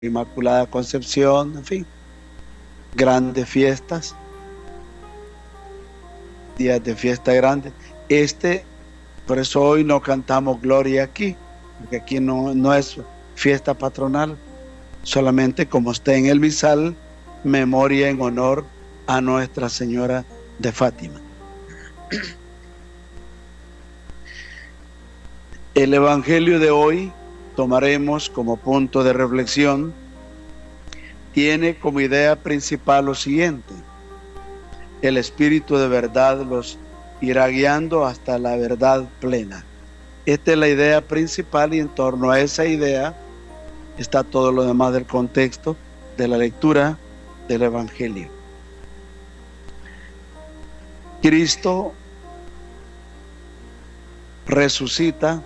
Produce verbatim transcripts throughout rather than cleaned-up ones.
Inmaculada Concepción, en fin, grandes fiestas, días de fiesta grandes. Este, por eso hoy no cantamos Gloria aquí, porque aquí no, no es fiesta patronal, solamente como está en el misal, memoria en honor a Nuestra Señora de Fátima. El Evangelio de hoy tomaremos como punto de reflexión, tiene como idea principal lo siguiente: el Espíritu de verdad los irá guiando hasta la verdad plena. Esta es la idea principal y en torno a esa idea está todo lo demás del contexto de la lectura del Evangelio. Cristo resucita,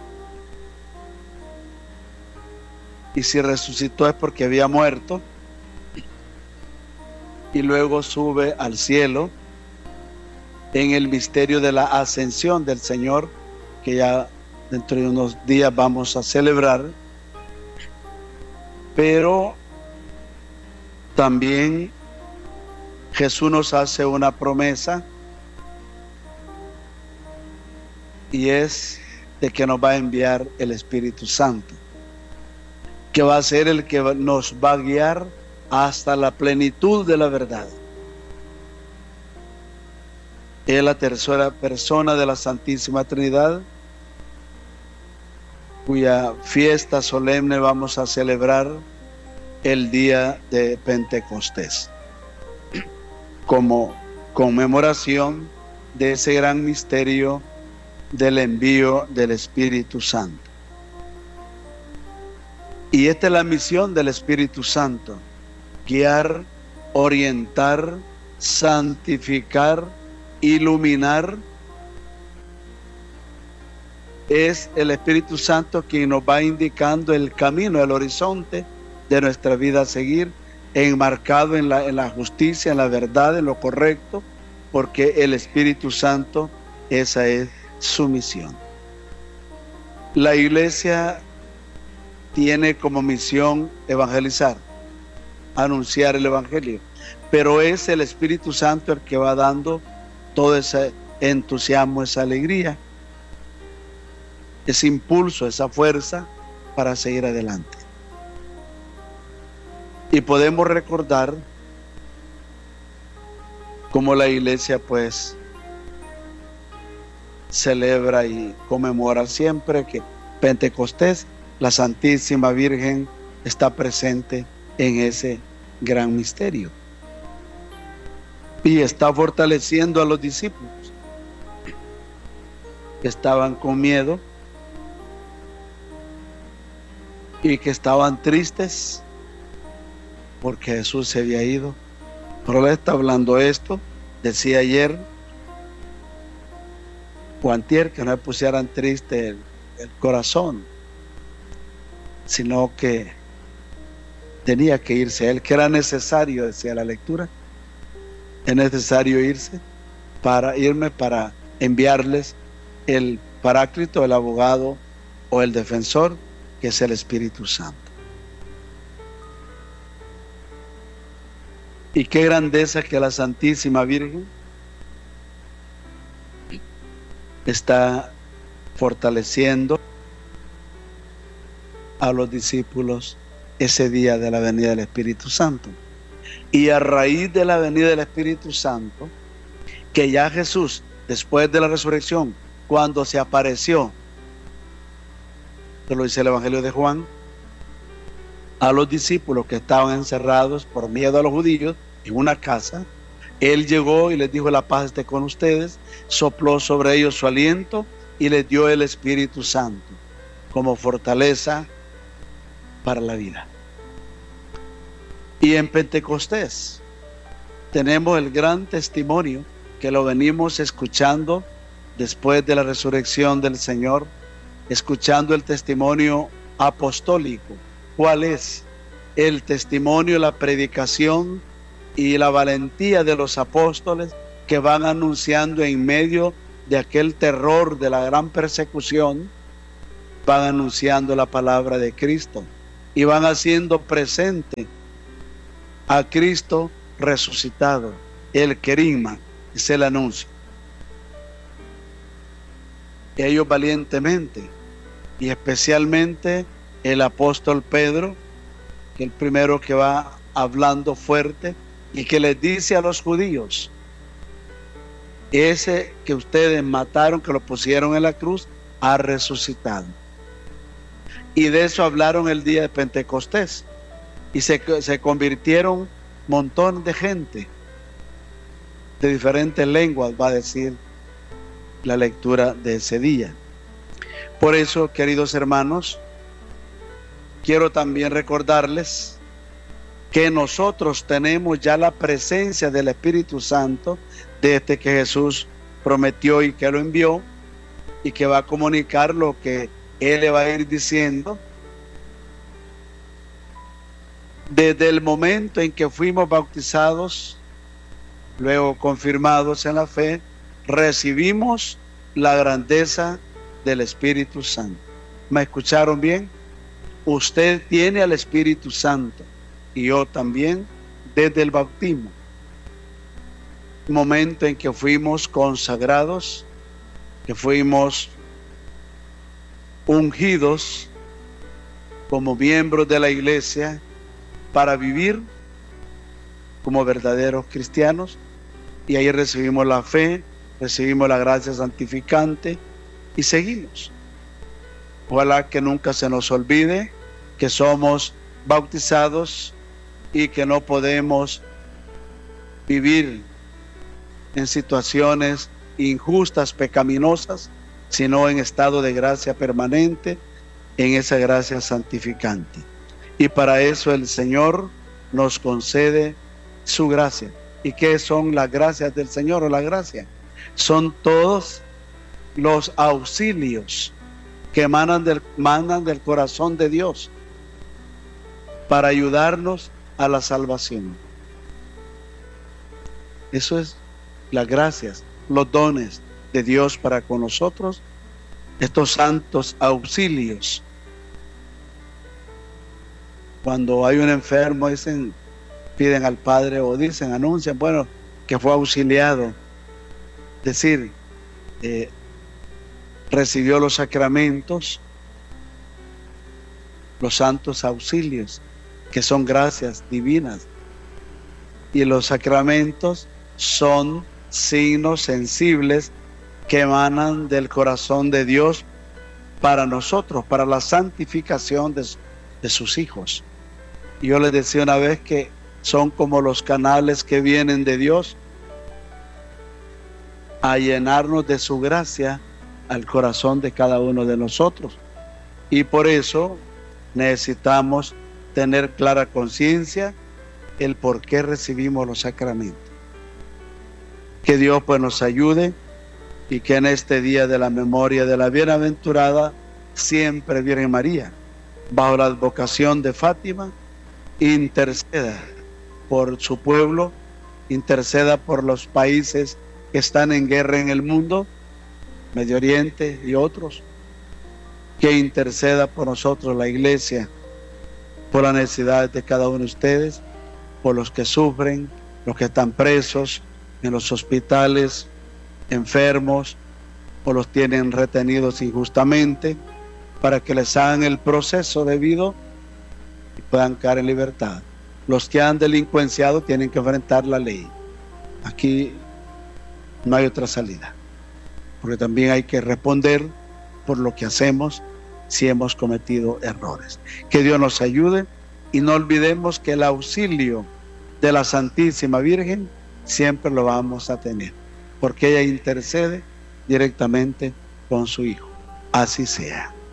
y si resucitó es porque había muerto, y luego sube al cielo en el misterio de la ascensión del Señor, que ya dentro de unos días vamos a celebrar. Pero también Jesús nos hace una promesa, y es de que nos va a enviar el Espíritu Santo, que va a ser el que nos va a guiar hasta la plenitud de la verdad. Es la tercera persona de la Santísima Trinidad, cuya fiesta solemne vamos a celebrar el día de Pentecostés, como conmemoración de ese gran misterio del envío del Espíritu Santo. Y esta es la misión del Espíritu Santo: guiar, orientar, santificar, iluminar. Es el Espíritu Santo quien nos va indicando el camino, el horizonte de nuestra vida a seguir, enmarcado en la, en la justicia, en la verdad, en lo correcto, porque el Espíritu Santo, esa es su misión. La Iglesia tiene como misión evangelizar, anunciar el Evangelio, pero es el Espíritu Santo el que va dando todo ese entusiasmo, esa alegría, ese impulso, esa fuerza para seguir adelante. Y podemos recordar cómo la Iglesia pues celebra y conmemora siempre que Pentecostés, la Santísima Virgen está presente en ese gran misterio y está fortaleciendo a los discípulos que estaban con miedo y que estaban tristes porque Jesús se había ido. Pero le está hablando esto, decía ayer o antier, que no le pusieran triste el, el corazón, sino que tenía que irse él, que era necesario, decía la lectura, es necesario irse para irme para enviarles el Paráclito, el abogado o el defensor, que es el Espíritu Santo. Y qué grandeza que la Santísima Virgen está fortaleciendo a los discípulos ese día de la venida del Espíritu Santo. Y a raíz de la venida del Espíritu Santo, que ya Jesús, después de la resurrección, cuando se apareció, que lo dice el Evangelio de Juan, a los discípulos que estaban encerrados por miedo a los judíos en una casa, Él llegó y les dijo: la paz esté con ustedes, sopló sobre ellos su aliento y les dio el Espíritu Santo como fortaleza para la vida. Y en Pentecostés tenemos el gran testimonio que lo venimos escuchando después de la resurrección del Señor, escuchando el testimonio apostólico. ¿Cuál es? El testimonio, la predicación y la valentía de los apóstoles que van anunciando en medio de aquel terror de la gran persecución, van anunciando la palabra de Cristo. y van haciendo presente a Cristo resucitado, el querigma, es el anuncio. Y ellos valientemente, y especialmente el apóstol Pedro, que es el primero que va hablando fuerte y que les dice a los judíos: ese que ustedes mataron, que lo pusieron en la cruz, ha resucitado. Y de eso hablaron el día de Pentecostés, y se, se convirtieron un montón de gente de diferentes lenguas, va a decir la lectura de ese día. Por eso, queridos hermanos, quiero también recordarles que nosotros tenemos ya la presencia del Espíritu Santo, de este que Jesús prometió y que lo envió, y que va a comunicar lo que Él le va a ir diciendo. Desde el momento en que fuimos bautizados, luego confirmados en la fe, recibimos la grandeza del Espíritu Santo. ¿Me escucharon bien? Usted tiene al Espíritu Santo, y yo también, desde el bautismo. Momento en que fuimos consagrados, que fuimos ungidos como miembros de la iglesia para vivir como verdaderos cristianos, y ahí recibimos la fe, recibimos la gracia santificante y seguimos. Ojalá que nunca se nos olvide que somos bautizados y que no podemos vivir en situaciones injustas, pecaminosas, sino en estado de gracia permanente, en esa gracia santificante. Y para eso el Señor nos concede su gracia. ¿Y qué son las gracias del Señor o la gracia? Son todos los auxilios que emanan del, emanan del corazón de Dios para ayudarnos a la salvación. Eso es las gracias, los dones de Dios para con nosotros, estos santos auxilios. Cuando hay un enfermo, dicen, piden al Padre o dicen, anuncian, bueno, que fue auxiliado. Decir, eh, recibió los sacramentos, los santos auxilios, que son gracias divinas. Y los sacramentos son signos sensibles que emanan del corazón de Dios para nosotros, para la santificación de, de sus hijos. Y yo les decía una vez que son como los canales que vienen de Dios a llenarnos de su gracia al corazón de cada uno de nosotros. Y por eso necesitamos tener clara conciencia el por qué recibimos los sacramentos. Que Dios pues nos ayude, y que en este día de la memoria de la bienaventurada siempre Virgen María, bajo la advocación de Fátima, interceda por su pueblo, interceda por los países que están en guerra en el mundo, Medio Oriente y otros, que interceda por nosotros la Iglesia, por las necesidades de cada uno de ustedes, por los que sufren, los que están presos en los hospitales, enfermos, o los tienen retenidos injustamente, para que les hagan el proceso debido y puedan caer en libertad. Los que han delincuenciado tienen que enfrentar la ley. Aquí no hay otra salida, porque también hay que responder por lo que hacemos si hemos cometido errores. Que Dios nos ayude, y no olvidemos que el auxilio de la Santísima Virgen siempre lo vamos a tener, porque ella intercede directamente con su Hijo. Así sea.